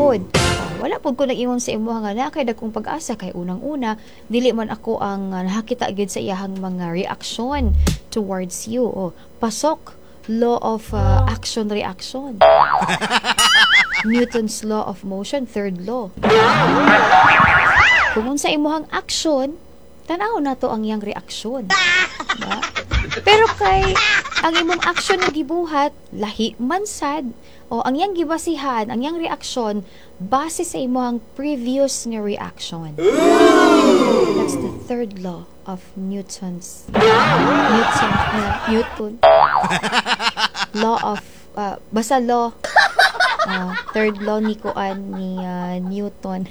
pod. Wala pod ko nag-ingon sa imo nga na kay dagkong pag-asa kay unang-una dili man ako ang nakakita gyud sa iyahang mga reaction towards you. Pasok law of action reaction. Newton's law of motion, third law. Kung sa imuhang action, tanaw na to ang iyang reaksyon. Diba? Pero kay ang imong action na gibuhat, lahi man sad, o ang iyang gibasihan, ang iyang reaksyon, base sa imong previous nga reaction. That's the third law of Newton. Law of, basta law, third law ni Newton.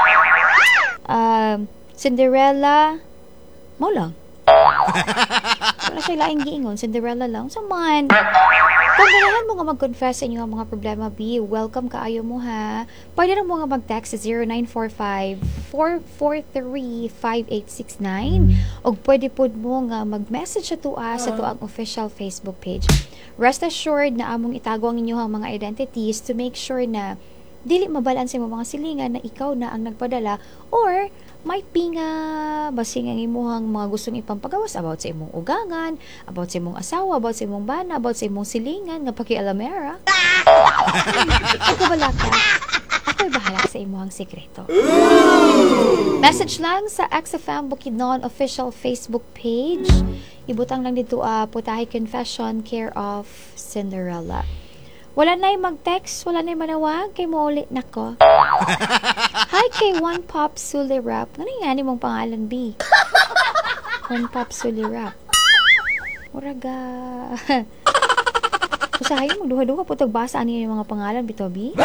Cinderella, mo lang. Wala siya laing giingon, Cinderella lang. So man, kung ganahan mo nga mag-confess sa inyo ang mga problema, B, welcome kaayo mo ha. Pwede na mo nga mag-text sa 0945-443-5869 o pwede po mo nga mag-message sa tuwa sa tuang official Facebook page. Rest assured na among itago ang inyong mga identities to make sure na dili mabalanse mo mga silingan na ikaw na ang nagpadala or might be nga basing ang imuhang mga gustong ipampagawas about sa imong ugangan, about sa imong asawa, about sa imong bana, about sa imong silingan nga pakialamera. Ako bala ka. Ako'y bahala sa imuhang sekreto. Message lang sa XFM Bukidnon official Facebook page. Ibutang lang dito Putahe Confession care of Cinderella. Wala na'y mag-text, wala na'y manawag, kay mo ulit na ko. Hi kay One Pop Sulirap. Ano nga ni mong pangalan, B? One Pop Sulirap. Muraga. Usahayin mo, duha-duha po tagbasa niyo yung mga pangalan, bito, B?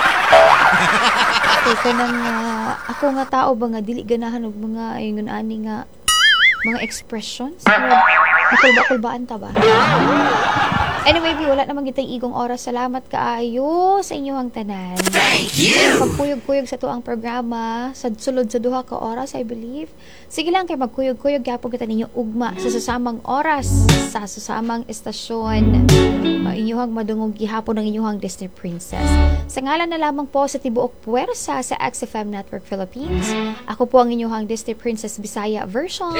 Teka nang, ako nga tao ba nga, dili ganahan og mga, ayun ani nga, mga expressions? Nakulba-kulbaan ta ba? Anyway, wala namang gitay igong oras. Salamat kaayo sa inyong tanan. Thank you! Pagkuyog-kuyog sa tuang programa, sa sulod sa duha ka oras, I believe. Sige lang kay magkuyog-kuyog, kaya po kita ninyo ugma sa susamang oras, sa susamang estasyon. Inyuhang madungog gihapon ng inyuhang Disney Princess. Sa ngalan na lamang po sa tibuok puwersa sa XFM Network Philippines, ako po ang inyuhang Disney Princess Bisaya version.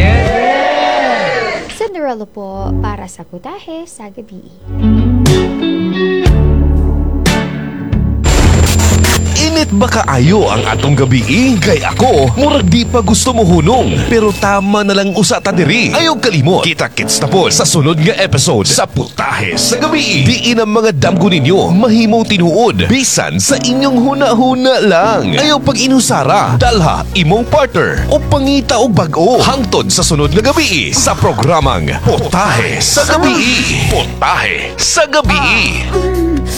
Cinderella po para sa Putahe sa Gabi. Init ba kaayo ang atong gabi? Kay ako, murag di pa gusto mo hunong. Pero tama na lang usa ta diri. Ayaw kalimot, kita-kits na po sa sunod nga episode sa Putahe sa Gabi. Diin ang mga damgo ninyo mahimong tinuod bisan sa inyong huna-huna lang. Ayaw pag inusara, dalha imong partner o pangita og bag-o. Hangtod sa sunod nga gabi sa programang Putahe sa Gabi. Putahe sa Gabi.